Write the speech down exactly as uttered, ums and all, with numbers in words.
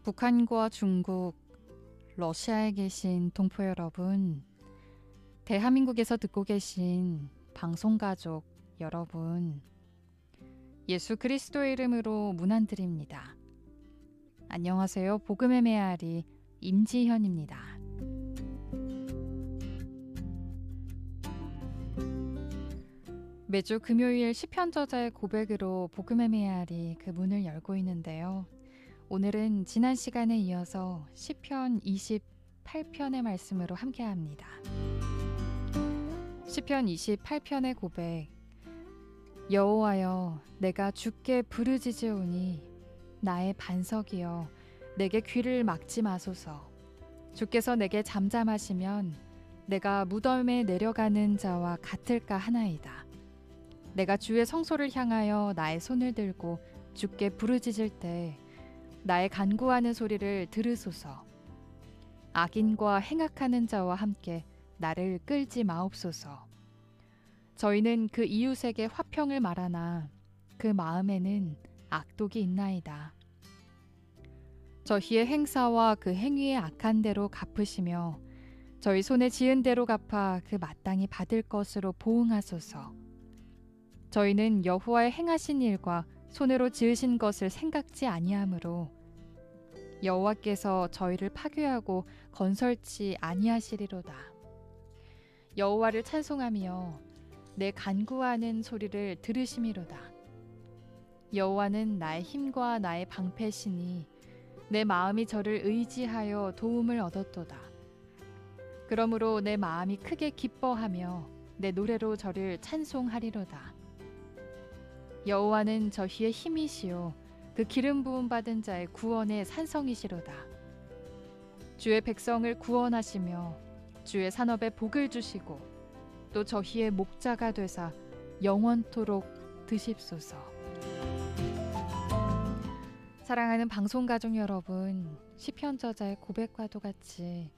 북한과 중국, 러시아에 계신 동포 여러분, 대한민국에서 듣고 계신 방송가족 여러분, 예수 그리스도의 이름으로 문안드립니다. 안녕하세요. 복음의 메아리 임지현입니다. 매주 금요일 시편 저자의 고백으로 복음의 메아리 그 문을 열고 있는데요. 오늘은 지난 시간에 이어서 시편 이십팔 편의 말씀으로 함께합니다. 시편 이십팔 편의 고백. 여호와여, 내가 주께 부르짖으오니 나의 반석이여, 내게 귀를 막지 마소서. 주께서 내게 잠잠하시면 내가 무덤에 내려가는 자와 같을까 하나이다. 내가 주의 성소를 향하여 나의 손을 들고 주께 부르짖을 때 나의 간구하는 소리를 들으소서. 악인과 행악하는 자와 함께 나를 끌지 마옵소서. 저희는 그 이웃에게 화평을 말하나 그 마음에는 악독이 있나이다. 저희의 행사와 그 행위의 악한 대로 갚으시며 저희 손에 지은 대로 갚아 그 마땅히 받을 것으로 보응하소서. 저희는 여호와의 행하신 일과 손으로 지으신 것을 생각지 아니하므로 여호와께서 저희를 파괴하고 건설치 아니하시리로다. 여호와를 찬송하며 내 간구하는 소리를 들으심이로다. 여호와는 나의 힘과 나의 방패시니 내 마음이 저를 의지하여 도움을 얻었도다. 그러므로 내 마음이 크게 기뻐하며 내 노래로 저를 찬송하리로다. 여호와는 저희의 힘이시요 그 기름 부음 받은 자의 구원의 산성이시로다. 주의 백성을 구원하시며 주의 산업에 복을 주시고 또 저희의 목자가 되사 영원토록 드십소서. 사랑하는 방송가족 여러분, 시편 저자의 고백과도 같이